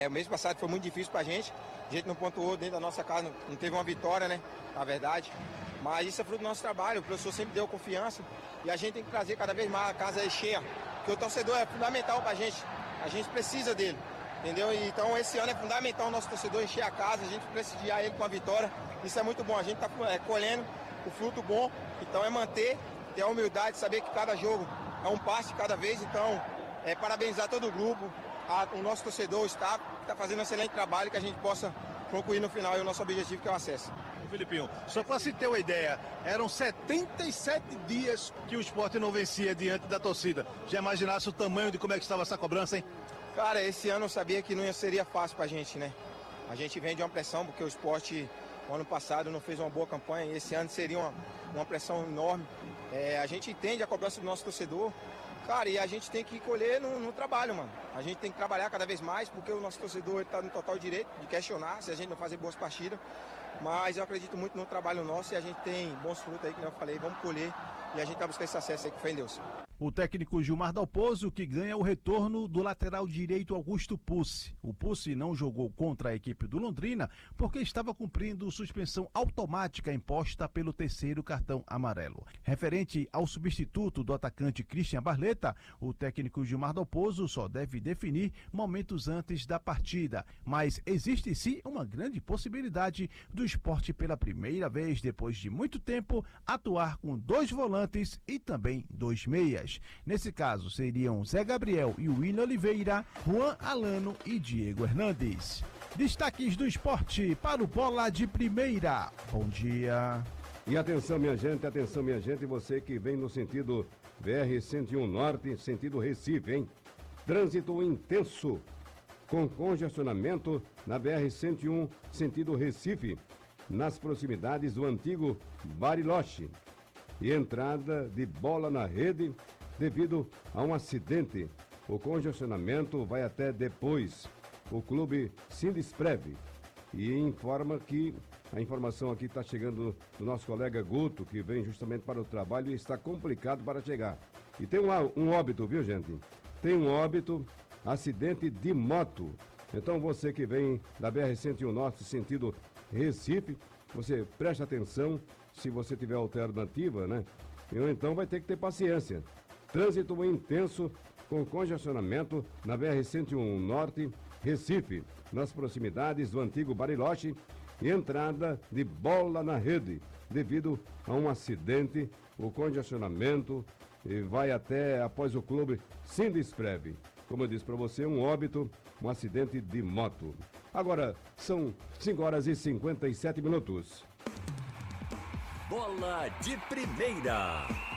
O mês passado foi muito difícil pra gente. A gente não pontuou dentro da nossa casa, não teve uma vitória, né? Na verdade. Mas isso é fruto do nosso trabalho. O professor sempre deu confiança. E a gente tem que trazer cada vez mais a casa cheia. Porque o torcedor é fundamental pra gente. A gente precisa dele. Entendeu? Então esse ano é fundamental o nosso torcedor encher a casa, a gente prestigiar ele com a vitória. Isso é muito bom. A gente está colhendo o fruto bom. Então é manter, ter a humildade, saber que cada jogo é um passe cada vez. Então, parabenizar todo o grupo, o nosso torcedor, o staff, que está fazendo um excelente trabalho, que a gente possa concluir no final o nosso objetivo, que é o acesso. Filipinho, só para se ter uma ideia, eram 77 dias que o Sport não vencia diante da torcida. Já imaginasse o tamanho de como é que estava essa cobrança, hein? Cara, esse ano eu sabia que não seria fácil pra gente, né? A gente vem de uma pressão, porque o Sport, o ano passado, não fez uma boa campanha, e esse ano seria uma pressão enorme. A gente entende a cobrança do nosso torcedor, cara, e a gente tem que colher no trabalho, mano. A gente tem que trabalhar cada vez mais, porque o nosso torcedor está no total direito de questionar se a gente não fazer boas partidas. Mas eu acredito muito no trabalho nosso e a gente tem bons frutos aí, que eu falei, vamos colher e a gente vai buscar esse acesso aí, que fé em Deus. O técnico Gilmar Dalpozo, que ganha o retorno do lateral direito Augusto Pucci. O Pucci não jogou contra a equipe do Londrina porque estava cumprindo suspensão automática imposta pelo terceiro cartão amarelo. Referente ao substituto do atacante Christian Barleta, o técnico Gilmar Dalpozo só deve definir momentos antes da partida, mas existe sim uma grande possibilidade do Sport pela primeira vez depois de muito tempo atuar com 2 volantes e também 2 meias. Nesse caso, seriam Zé Gabriel e William Oliveira, Juan Alano e Diego Hernandes. Destaques do esporte para o Bola de Primeira. Bom dia. E atenção, minha gente, você que vem no sentido BR-101 Norte, sentido Recife, hein? Trânsito intenso, com congestionamento na BR-101, sentido Recife, nas proximidades do antigo Bariloche. E entrada de bola na rede devido a um acidente. O congestionamento vai até depois. O clube Sindusprev e informa que a informação aqui está chegando do nosso colega Guto, que vem justamente para o trabalho e está complicado para chegar. E tem um óbito, viu, gente? Tem um óbito, acidente de moto. Então você que vem da BR-101 Norte, sentido Recife, você preste atenção. Se você tiver alternativa, né? Ou então vai ter que ter paciência. Trânsito intenso com congestionamento na BR-101 Norte, Recife, nas proximidades do antigo Bariloche e entrada de bola na rede. Devido a um acidente, o congestionamento vai até após o clube Sindusprev. Como eu disse para você, um óbito, um acidente de moto. Agora, são 5h57. Bola de Primeira.